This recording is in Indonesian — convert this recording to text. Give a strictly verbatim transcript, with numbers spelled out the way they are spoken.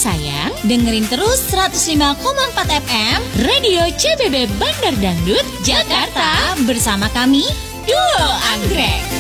sayang, dengerin terus seratus lima koma empat F M Radio C B B Bandar Dangdut Jakarta bersama kami Duo Anggrek.